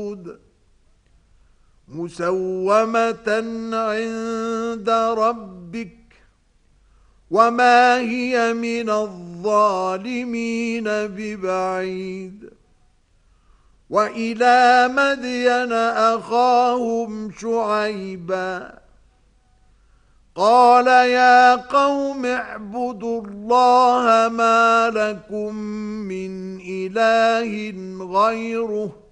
داود مسومة عند ربك وما هي من الظالمين ببعيد وإلى مدين أخاهم شعيبا قال يا قوم اعبدوا الله ما لكم من إله غيره